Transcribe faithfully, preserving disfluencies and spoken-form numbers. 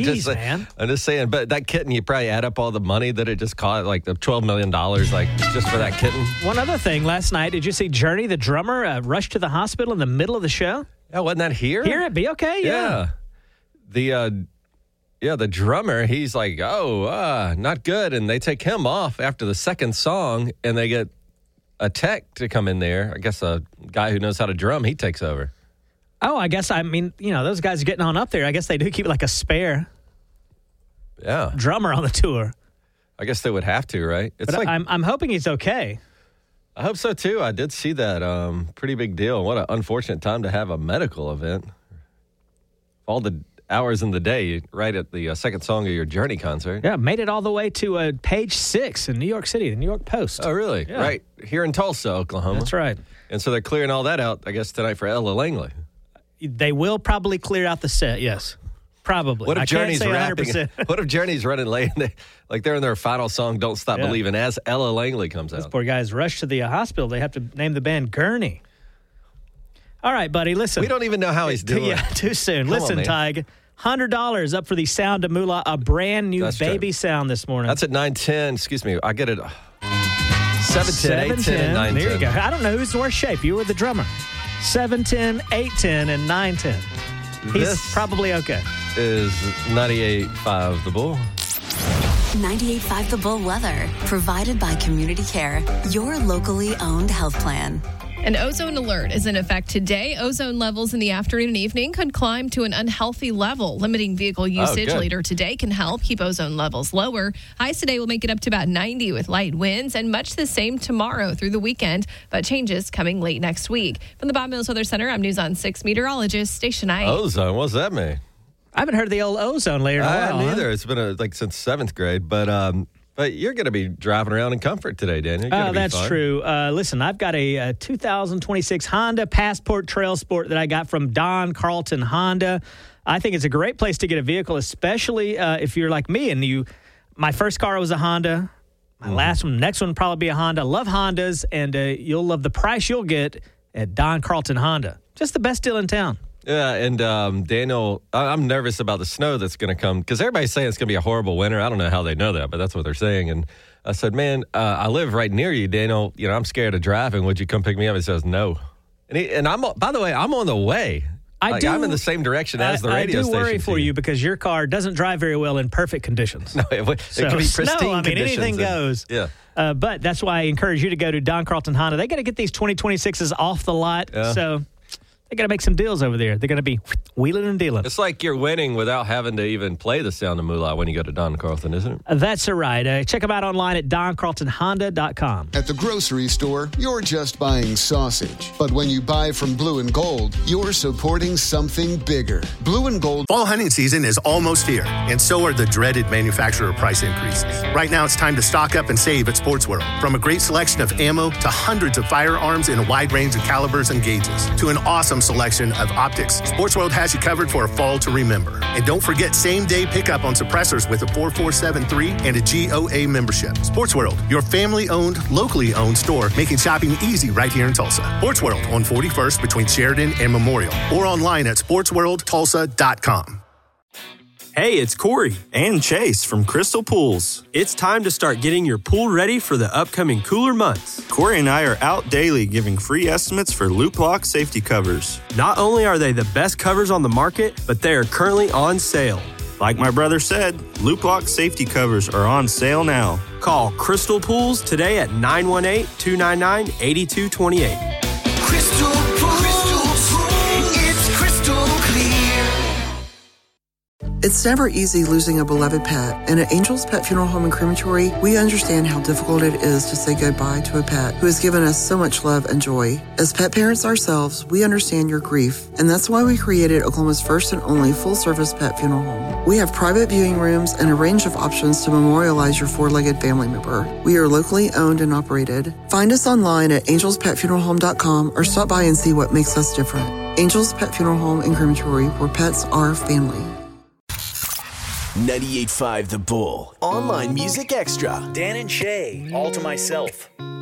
Jeez, just saying, man. I'm just saying, but that kitten, you probably add up all the money that it just cost, like the twelve million dollars, like just for that kitten. One other thing, last night, did you see Journey, the drummer, uh, rush to the hospital in the middle of the show? Yeah, wasn't that here? Here at Be Okay? Yeah. Yeah. The, uh, yeah, the drummer, he's like, oh, uh, not good. And they take him off after the second song, and they get a tech to come in there. I guess a guy who knows how to drum, he takes over. Oh, I guess, I mean, you know, those guys are getting on up there. I guess they do keep like a spare Yeah. drummer on the tour. I guess they would have to, right? It's But like, I'm, I'm hoping he's okay. I hope so, too. I did see that. Um, pretty big deal. What an unfortunate time to have a medical event. All the hours in the day, right at the uh, second song of your Journey concert. Yeah, made it all the way to uh, page six in New York City, the New York Post. Oh, really? Yeah. Right here in Tulsa, Oklahoma. That's right. And so they're clearing all that out, I guess, tonight for Ella Langley. They will probably clear out the set, yes. Probably. What if I can't Journey's say one hundred rapping? percent. What if Journey's running late? And they, like they're in their final song, "Don't Stop Yeah. Believing," as Ella Langley comes Those out. poor guys rushed to the uh, hospital. They have to name the band Gurney. All right, buddy, listen. We don't even know how he's doing. Yeah, too soon. Come on, Listen, man. Tig, one hundred dollars up for the Sound of Moolah, a brand new That's baby true. sound this morning. That's at nine ten. Excuse me. I get it. seven ten, eight ten, and nine ten. There you go. I don't know who's in worse shape. You or the drummer. seven ten, eight ten, and nine ten. He's This probably okay. is ninety-eight point five The Bull. ninety-eight point five The Bull weather, provided by Community Care, your locally owned health plan. An ozone alert is in effect today. Ozone levels in the afternoon and evening could climb to an unhealthy level. Limiting vehicle usage good. later today can help keep ozone levels lower. Highs today will make it up to about ninety with light winds, and much the same tomorrow through the weekend, but changes coming late next week. From the Bob Mills Weather Center, I'm News on six meteorologist Station I. Ozone. What's that mean? I haven't heard the old ozone layer in a I while. haven't huh? either. It's been a, like since seventh grade, but um, but you're going to be driving around in comfort today, Daniel. You're gonna Oh, be that's fine. true. Uh, listen, I've got a, a two thousand twenty-six Honda Passport Trail Sport that I got from Don Carlton Honda. I think it's a great place to get a vehicle, especially uh, if you're like me and you. My first car was a Honda. My Mm-hmm. last one, next one will probably be a Honda. Love Hondas, and uh, you'll love the price you'll get at Don Carlton Honda. Just the best deal in town. Yeah, and um, Daniel, I- I'm nervous about the snow that's going to come because everybody's saying it's going to be a horrible winter. I don't know how they know that, but that's what they're saying. And I said, man, uh, I live right near you, Daniel. You know, I'm scared of driving. Would you come pick me up? He says, no. And, he, and I'm, by the way, I'm on the way. I Like, do, I'm in the same direction as the I, radio I do station. worry for to you because your car doesn't drive very well in perfect conditions. No, it, it So, could be snow, pristine I mean, conditions anything and- goes. Yeah. Uh, but that's why I encourage you to go to Don Carlton Honda. They got to get these twenty twenty-sixes off the lot. Yeah. So they got to make some deals over there. They're going to be wheeling and dealing. It's like you're winning without having to even play the Sound of Moolah when you go to Don Carlton, isn't it? Uh, That's all right. Uh, check them out online at don carlton honda dot com. At the grocery store, you're just buying sausage. But when you buy from Blue and Gold, you're supporting something bigger. Blue and Gold. Fall hunting season is almost here, and so are the dreaded manufacturer price increases. Right now, it's time to stock up and save at Sports World. From a great selection of ammo to hundreds of firearms in a wide range of calibers and gauges to an awesome selection of optics, Sports World has you covered for a fall to remember. And don't forget same-day pickup on suppressors with a four four seven three and a G O A membership. Sports World, your family-owned, locally owned store, making shopping easy right here in Tulsa. Sports World on forty-first between Sheridan and Memorial, or online at sports world tulsa dot com. Hey, it's Corey and Chase from Crystal Pools. It's time to start getting your pool ready for the upcoming cooler months. Corey and I are out daily giving free estimates for Loop Lock safety covers. Not only are they the best covers on the market, but they are currently on sale. Like my brother said, Loop Lock safety covers are on sale now. Call Crystal Pools today at nine one eight, two nine nine, eight two two eight. Crystal Pools, it's crystal clear. It's never easy losing a beloved pet, and at Angel's Pet Funeral Home and Crematory, we understand how difficult it is to say goodbye to a pet who has given us so much love and joy. As pet parents ourselves, we understand your grief, and that's why we created Oklahoma's first and only full-service pet funeral home. We have private viewing rooms and a range of options to memorialize your four-legged family member. We are locally owned and operated. Find us online at angels pet funeral home dot com or stop by and see what makes us different. Angel's Pet Funeral Home and Crematory, where pets are family. ninety-eight point five The Bull. Online Music Extra. Dan and Shay, All to Myself.